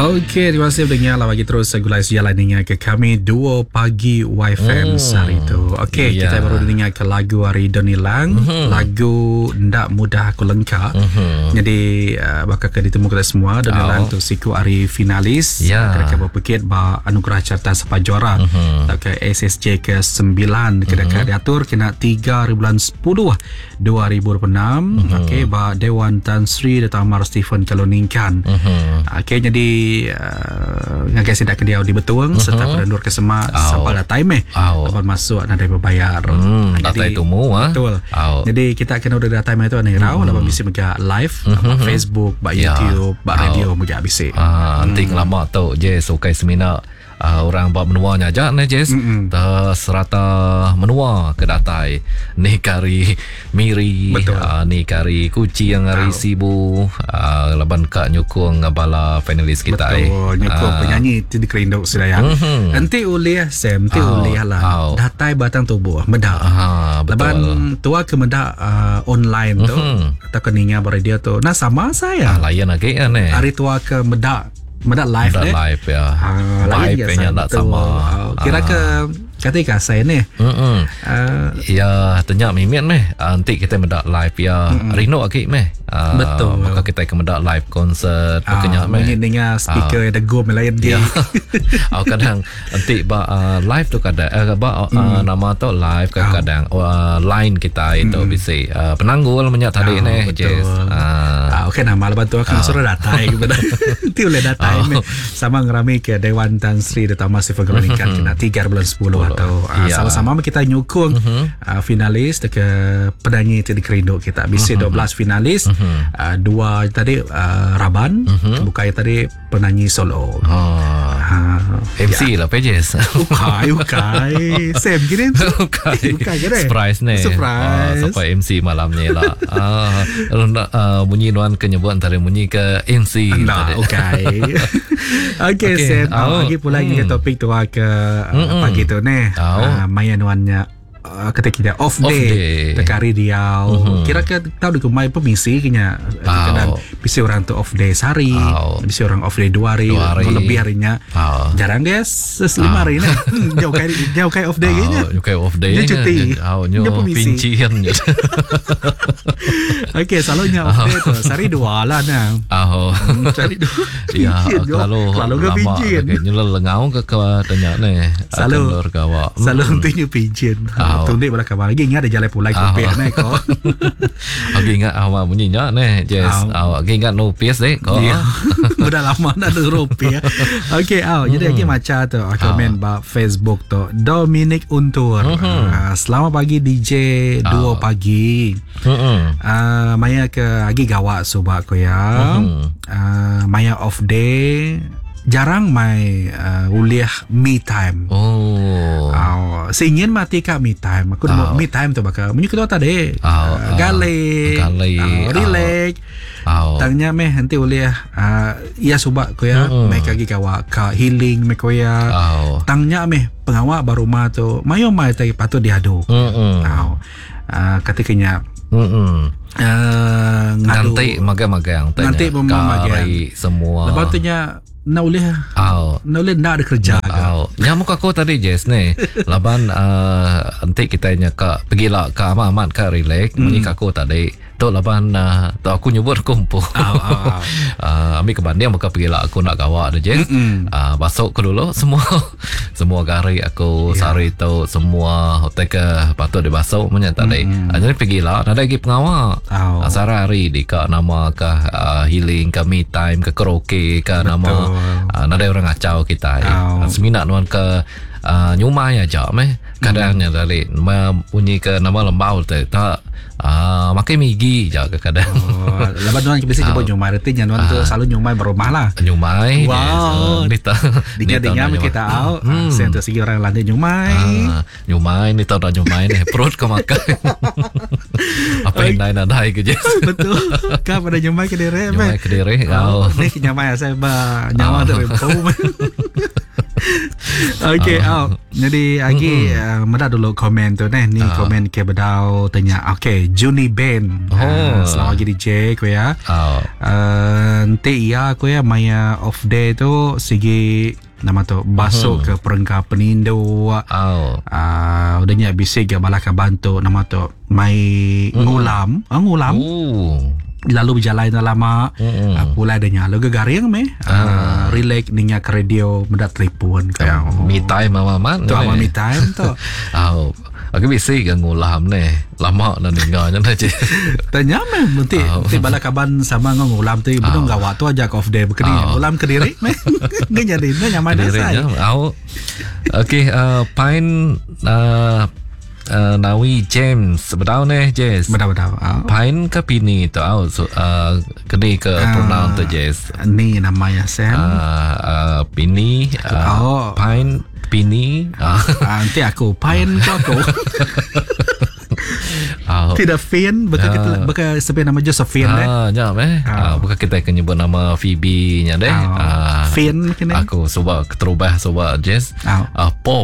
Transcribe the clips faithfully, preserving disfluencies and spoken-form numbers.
Okey, terima kasih pendengar lah bagi terus gulai sejalan dengan ke kami Duo Pagi Y F M hmm. hari tu. Okey, yeah. Kita baru dengar ke lagu hari Donilang, mm-hmm. lagu Ndak Mudah Aku Lengkap. Mm-hmm. Jadi uh, bakal ke ditemu kita semua Donilang oh. tu siku hari finalis. Yeah. Kira-kira berpikir ba anugerah carta sepa juara. Mm-hmm. ke S S J ke sembilan kira-kira mm-hmm. diatur kena tiga bulan sepuluh dua ribu dua puluh enam. Mm-hmm. Okey, ba Dewan Tan Sri Dato' Amar Stephen Kaloningkan. Mm-hmm. Okey, jadi uh, ngagai sidak ke dia di betuang uh-huh. serta pendur ke semak oh. sampai dah time eh oh. lepas masuk ada berbayar hmm, data itu mu ah betul oh. jadi kita kena udah data time itu ada rau lepas bisa mega live uh-huh. Facebook ba YouTube ba yeah. radio mega bisa ah nanti hmm. lama tu je sukai seminar Uh, orang buat menuanya aja ni Jess uh, serata menua ke datai ni kari miri uh, ni kari kuci yang hari oh. sibu uh, laban kak nyukung bala finalis kita betul eh. nyukung uh, penyanyi di kerindok sedayang uh-huh. nanti oleh Sam nanti oh. oleh lah oh. datai batang tubuh medak uh, laban tua ke medak uh, online tu uh-huh. atau keninga beradia tu nah sama saya uh, layan lagi kan eh hari tua ke medak Medak live Medak deh. live ya. Ah, live-nya tak sama. Oh, kira ke ketika saya ni. Uh, ya, ternyata mimin meh. Nanti kita medak live ya. Mm-mm. Rino lagi meh. Uh, Betul. Maka kita ke medak live konsert. Ah, Makanya meh. Mungkin dengar speaker ada go melayan dia. Oh, kadang nanti ba uh, live tu kadang uh, ba uh, mm. nama tu live kadang uh, line kita itu mm. bisa uh, penanggul menyak tadi oh, ni. Betul. Ah, okey nama lepas tu akan suruh datai kepada. Ti boleh datai meh. Sama ngerami ke Dewan Tan Sri Dato' Amar Stephen Kaloningkan kena tiga bulan sepuluh atau uh, yeah. sama-sama kita nyukung uh-huh. uh, finalis dekat penyanyi di kerindok kita bisa uh-huh. dua belas finalis uh-huh. uh, dua tadi uh, Raban uh-huh. bukai tadi penyanyi solo oh. uh, M C ya. Lah Pages ukai ukai Sam gini ukai ukai gini surprise ni surprise uh, sampai M C malamnya lah uh, uh, bunyi nuan kenyebut antara bunyi ke M C nah ukai okay, okay Sam oh. lagi pula mm. ke topik tu ke uh, pagi tu ni oh. uh, maya nuannya uh, ketika kita off day, off day. Tekari dia uh-huh. kira ke tahu dekat mai pemisi kena oh. kadang bisa orang tu off day sehari oh. bisa orang off day dua hari, dua hari. Lebih harinya oh. jarang dia selima oh. hari ni jauh kai jauh kai off day oh. nya jauh kai off day dia cuti oh, nyo pincian okey selalunya off day tu sehari dua lah nah oh sehari dua ya kalau kalau ke pincian nyelal lengau ke ke tanya ni selalu selalu tentunya pincian tu ni boleh kabar lagi ingat ada jalan pulai kopi ni kau aku ingat awak bunyinya ni Jess awak ingat no pies deh kau udah lama nak ada rupiah okey aw jadi lagi macam tu komen ba Facebook tu Dominic Untur selamat pagi D J Duo Pagi Maya ke lagi gawak subak ko ya Maya off day jarang mai uh, uliah me time. Oh. Uh, seingin mati ka me time. Aku oh. me time tu bakal menyu kita tadi. Oh. Uh, gale. Gale. Uh, relax. Oh. Tanya meh nanti uliah uh, ia subak ko ya. Mm-hmm. Mai kagi kawa ka healing me ko ya. Oh. Tanya meh pengawak baru ma tu. Mayo mai tai patut diadu. Mm-hmm. Oh. Uh, ketikanya mm-hmm. uh, ngadu. Nanti magang-magang tanya. Nanti memagang semua. Lepas tu nya nak boleh oh. nak boleh nak ada kerja oh. Nyamuk aku tadi Jess ni laban uh, nanti kita nyaka pergilah ke amat-amat ke relax mm. menikah aku tadi tu laban uh, tu aku nyebut kumpul oh, oh. uh, ambil ke banding maka pergilah aku nak gawak ada Jess uh, masuk ke dulu semua semua gari aku yeah. sari tu semua hotel ke patut dibasuh macam tadi mm. uh, jadi pergilah ada lagi pengawal oh. uh, sehari di ke nama ke uh, healing ke me time ke karaoke ke nama uh, ada orang ngacau kita oh. uh, seminat nuan ke uh, nyumai aja meh kadangnya mm. dari bunyi ke nama lembau tu tak ah makai migi je kadang oh, lepas nuan biasa jemput nyumai artinya nuan tu selalu nyumai berumah lah nyumai wow kita dengar kita tahu saya tu segi orang lain nyumai nyumai ni tahu dah nyumai ni perut kau makan apa yang lain ada ke je betul kau pada nyumai ke dere nyumai ke dere kau ni nyumai saya ba nyawa tu rempu Okay, uh. oh. Jadi lagi uh, Meda dulu komen tu nih. Ni uh. komen ke bedau tanya. Okay, Juni Ben. Oh. Uh, selamat pagi D J ku ya. Oh. Uh, nanti ya ku ya Maya off day tu sigi nama tu masuk uh-huh. ke perengkap penindo. Oh. Uh, udahnya bisik ya balaka bantu nama tu mai uh-huh. ngulam. Ah, ngulam. Oh. Lalu berjalan dah lama mm-hmm. uh, pula adanya lalu gegaring meh uh, uh. relax ninya ke radio mendat telefon kayak oh. me time mama tu ama me time tu oh aku bisa kan ngulam ni lama nak dengarnya nak je tanya meh nanti oh. nanti bala kaban sama ngulam tu belum oh. gawat tu aja off day berkini oh. ngulam kediri meh nggak jadi nyaman dah saya oh okey uh, Pine uh, Uh, Nawi James bedau ni Jess bedau bedau oh. Pine ke Pini tu oh, so, uh, kena ke uh, pronoun tu Jess ni namanya Sam uh, uh, Pini uh, oh. Pine Pini uh. uh, nanti aku Pine tu aku oh. tidak Finn bukan uh. kita bukan sebenarnya nama Josephine deh ah jap eh oh. uh, bukan kita akan nyebut nama Phoebe nya deh oh. uh, Finn kena aku cuba terubah cuba Jess oh. uh, Pop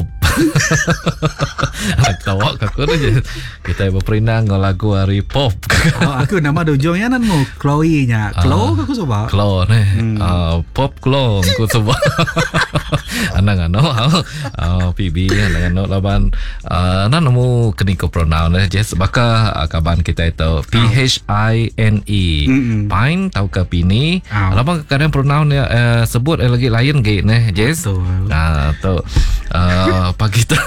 nak tawa aku tu je kita berperinang dengan lagu hari pop oh, aku nama dojongnya nan mu Chloe nya Chloe uh, aku coba Chloe ni hmm. uh, pop Chloe aku coba anang ano uh, P B anang ano laban uh, nan mu kini ko pronoun eh just baka uh, kaban kita itu P H I N E mm-hmm. Pine tau ke Pini oh. laban kadang pronoun uh, sebut uh, lagi lain gate ni just ah tu uh, pagi tu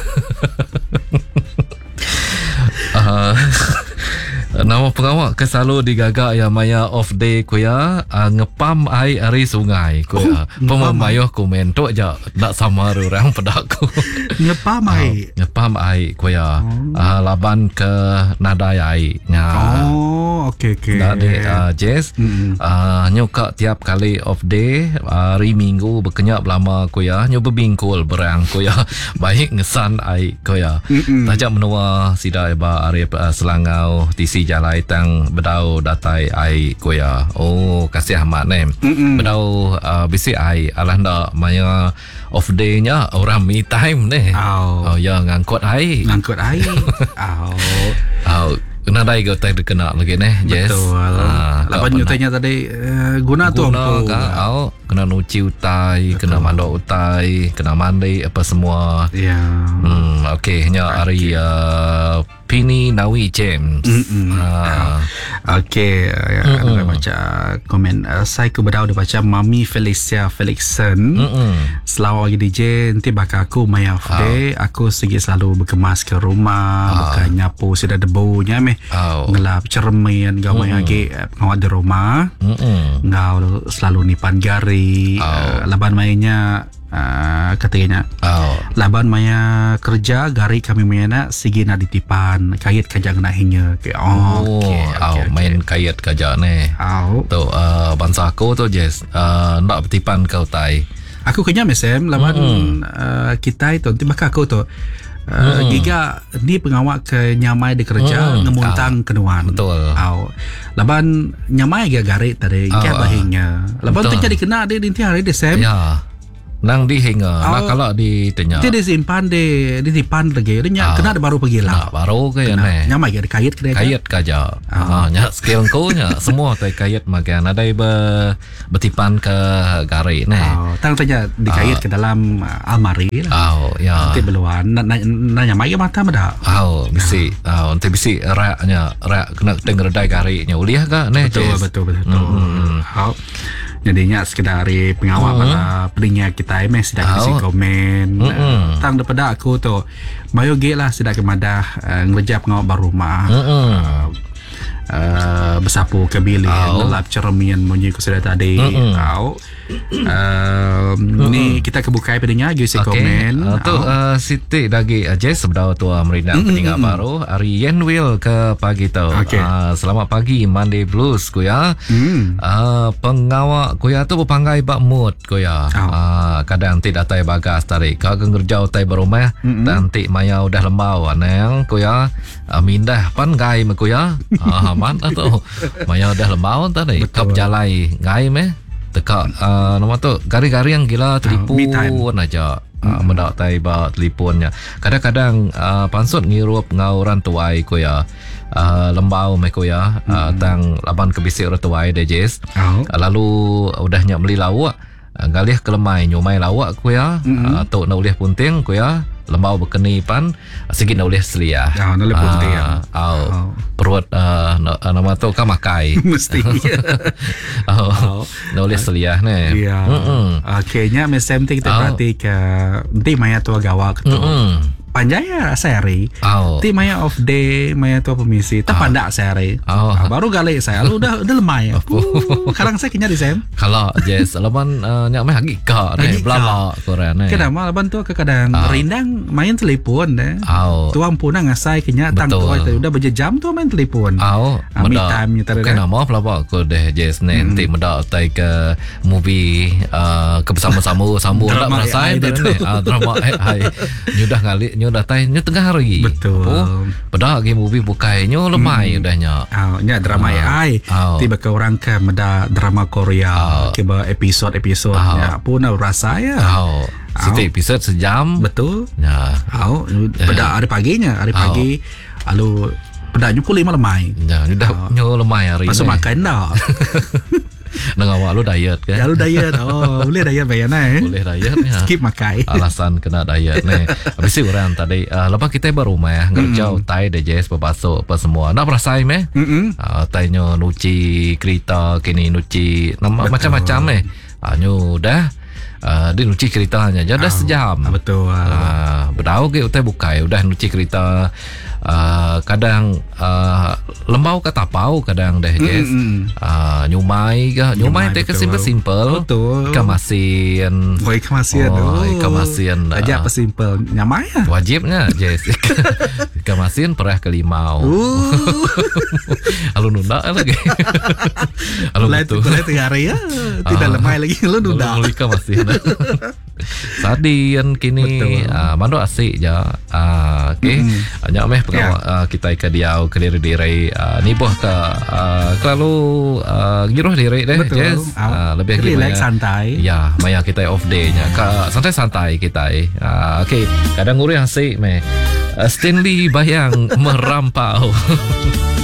uh, nama pengawak ke selalu digagak ya Maya off day kuya uh, ngepam air dari sungai kuya oh, pemamayuh komen tu aja nak sama orang pedaku ngepam air uh, ngepam air kuya oh. uh, laban ke nadai air nya oh okey okey dari uh, Jess mm-hmm. uh, nyuka tiap kali off day hari minggu berkenyap lama kuya nyoba bingkul berang kuya baik ngesan air kuya mm-hmm. tajak menua sida ba arep uh, selangau tisi jalai tang bedau datai ai kuya oh kasih amat ni mm-mm. bedau uh, bisi ai alah ndak maya off day nya orang me time ni oh, oh ya ngangkut ai ngangkut ai oh oh kena dai go tai kena lagi ni yes betul uh, lapan nyutanya tadi uh, guna, guna tu ampu oh kena nuci utai betul. Kena mandok utai kena mandi apa semua ya yeah. hmm okey nya hari uh, Pini Nawi James uh. okey uh, uh, baca komen uh, saya ku bedau dia baca Mami Felicia Felixson uh-uh. selamat pagi D J nanti bakal aku Maya off day oh. aku segi selalu berkemas ke rumah oh. bukan nyapu sudah debunya meh oh. ngelap cermin gawai uh-uh. lagi pengawat di rumah uh-uh. ngau selalu nipan gari oh. uh, laban mainnya Uh, katanya oh. laban maya kerja gari kami mayana sigi na ditipan kayat kajang na hinya okay. oh, oh okay, okay, okay. main kayat kaja ne oh. tu uh, bangsa aku tu Jess uh, nak bertipan kau tai aku kenya mesem laban mm-hmm. uh, kita itu nanti bakal aku tu Uh, hmm. giga ni pengawak ke nyamai di kerja hmm. ngemuntang oh. kenuan betul oh. laban nyamai gak garit tadi oh. gak bahingnya laban tu jadi kena di nanti hari Desem ya nang di hingga oh. nak kalau di tanya dia disimpan di di simpan lagi dia oh. kena baru pergi lah nah, baru ke ya ne nyamai gak kayat ke kayat kaja ah nya skill ko nya semua tai kayat makan ada be betipan ke gari ne oh tang tanya di kayat uh. ke dalam uh, almari lah oh ya nanti beluan na, na, na nyamai ke mata meda oh bisi oh nanti bisi raknya rak kena tengredai gari nya uliah ka ne betul betul betul hmm. oh jadinya sekedar hari pengawal uh-huh. pada pedingnya kita M S sudah kasih komen uh-huh. uh, tang daripada aku tu mayo ge lah sudah kemadah uh, ngerja pengawal baru rumah uh-huh. uh, uh, bersapu ke bilik uh-huh. lelap cermin bunyi ku sudah tadi uh-huh. Uh, uh-huh. ni kita kebukai pedingnya give okay. komen uh, tu uh, Siti dagi aja sebelum tu merina uh, peninggal uh, baru hari Yenwil ke pagi tu okay. uh, selamat pagi Monday Blues ku ya uh, uh, pengawak ku ya tu berpanggai bak mood ku ya oh. uh, kadang tidak tai bagas tarik kau kerja tai berumah uh-huh. nanti maya udah lembau anang ku ya uh, mindah pan gai me ku ya uh, mana tu maya udah lembau tadi kau jalai gai me teka uh, nama tu gari-gari yang gila tertipu uh, aja uh, mendak tai ba telefonnya. Kadang-kadang uh, pansut ngirup ngau orang tuai ko ya. Uh, lembau mai ko ya uh, tang laban kebisik orang tuai de Jess. Oh. Uh, lalu udahnya beli lawak uh, galih ke lemai nyomai lawak ko ya. Mm-hmm. Uh, tok na ulih punting ko ya. Lembau berkeni pan sikit na ulih selia. Ah, na ulih punting. Uh, oh. oh. Perut uh, nama tu kan makai. Mesti. oh. Na ulih selia ne. Ya. Kayaknya mesem kita perhati ke nanti maya tua gawak tu. Panjaya sehari. Oh. Ti maya off day, maya tua pemisi. Tak oh. Pandak sehari. Oh. Ah, baru galih saya. Lu udah udah lemai. Uh, kadang saya kena di sem. Kalau Jess, laban uh, nyak meh hagi ka ne, blala koran ne. Kenapa laban tu ke kadang oh. Rindang main telepon deh. Oh. Tuang puna ngasai kenya tang tua itu udah berjam tu main telepon. Oh. Ami time nya tadi. Kenapa pelaba ko deh Jess ne nanti meda tai ke movie uh, ke bersama-sama sambung tak merasai ne. Ah drama ai nyudah ngali nyudah tai nyu tengah hari. Betul. Oh, pada lagi movie bukai nyu lemai hmm. udahnya. Oh, nya drama uh, ai. Oh. Tiba ke orang ke meda drama Korea. Oh. Ke episod-episod oh. Ya pun rasa ya. Oh. Setiap episod sejam. Betul. Ya. Oh, pada hari paginya, hari pagi oh. Lalu pada nyu pulih lemai. Ya, sudah oh. Nyu lemai hari. Masuk makan dah. Nang awak lu diet kan? Ya lu diet. Oh, boleh diet bayar eh. Boleh diet ya. Skip makai. Alasan kena diet nih. Habis itu orang tadi uh, lepas kita baru mah ngerjau tai de Jess papasok apa semua. Nak perasai meh? Heeh. Uh, tainyo nuci kereta kini nuci nama macam-macam eh. Ah uh, nyu dah Uh, dia nuci keritanya je dah oh, sejam. Betul. Uh, berdau ke utai bukai udah nuci kereta. Uh, kadang uh, lembau ke tapau kadang deh Jess. Mm-hmm. Uh, nyumai ke nyumai teh ke simple-simple. Betul. Ikan masin. Oh, ikan masin. Oh, ikan masin. Aja apa simple. Nyamai ya? Wajibnya Jess. Ikan masin perah ke limau. Uh. Alun nunda lagi. Alun betul. Boleh tengah hari ya. Tidak uh, lemai lagi alun nunda. Ikan masin. Sardin kini uh, mando asik je. Uh, okay. Mm. Nyak meh pengawal yeah. uh, kita ke diau ke diri-diri uh, ni boh ke uh, kalau uh, giroh diri deh Jess. Uh, lebih relax santai. Ya, maya kita off day nya. Ka santai-santai kita. Uh, okay, kadang nguri asik meh. Uh, Stanley Bayang merampau.